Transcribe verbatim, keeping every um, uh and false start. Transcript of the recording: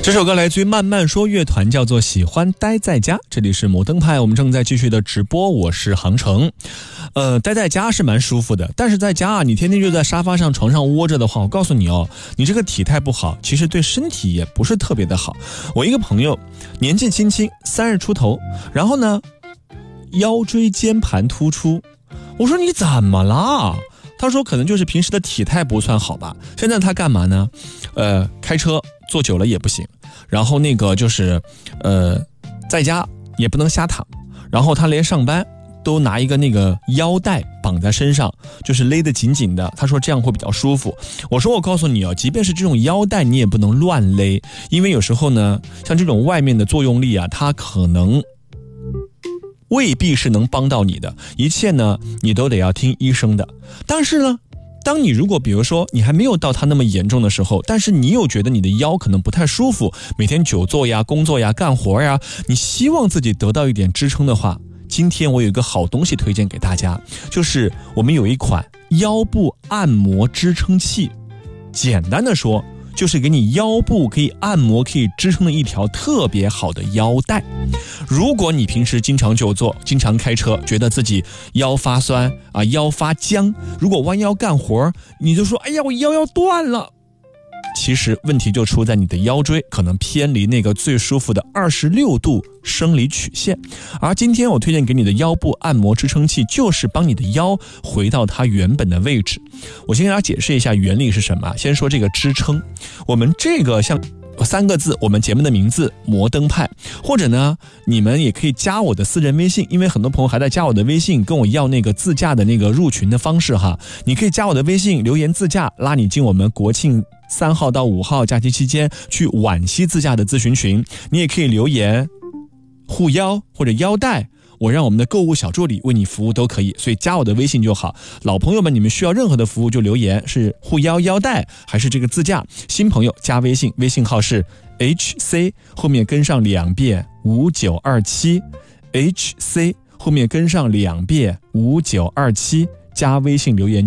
这首歌来自于慢慢说乐团，叫做喜欢待在家。这里是摩登派，我们正在继续的直播，我是航程。呃，待在家是蛮舒服的，但是在家啊，你天天就在沙发上床上窝着的话，我告诉你哦，你这个体态不好，其实对身体也不是特别的好。我一个朋友年纪轻轻三十出头，然后呢腰椎间盘突出，我说你怎么啦？他说可能就是平时的体态不算好吧。现在他干嘛呢？呃，开车坐久了也不行，然后那个就是呃，在家也不能瞎躺，然后他连上班都拿一个那个腰带绑在身上，就是勒得紧紧的。他说这样会比较舒服。我说我告诉你哦，即便是这种腰带你也不能乱勒，因为有时候呢，像这种外面的作用力啊，它可能未必是能帮到你的，一切呢你都得要听医生的。但是呢，当你如果比如说你还没有到它那么严重的时候，但是你又觉得你的腰可能不太舒服，每天久坐呀、工作呀、干活呀，你希望自己得到一点支撑的话，今天我有一个好东西推荐给大家，就是我们有一款腰部按摩支撑器。简单的说，就是给你腰部可以按摩可以支撑的一条特别好的腰带。如果你平时经常久坐，经常开车，觉得自己腰发酸啊，腰发僵，如果弯腰干活你就说哎呀我腰要断了，其实问题就出在你的腰椎可能偏离那个最舒服的二十六度生理曲线。而今天我推荐给你的腰部按摩支撑器，就是帮你的腰回到它原本的位置。我先给大家解释一下原理是什么。先说这个支撑，我们这个像三个字，我们节目的名字摩登派，或者呢你们也可以加我的私人微信，因为很多朋友还在加我的微信跟我要那个自驾的那个入群的方式哈。你可以加我的微信留言自驾，拉你进我们国庆三号到五号假期期间去皖西自驾的咨询群。你也可以留言护腰或者腰带，我让我们的购物小助理为你服务都可以，所以加我的微信就好。老朋友们，你们需要任何的服务就留言，是护腰腰带还是这个自驾。新朋友加微信，微信号是 H C 后面跟上两遍五九二七 H C 后面跟上两遍五九二七，加微信留言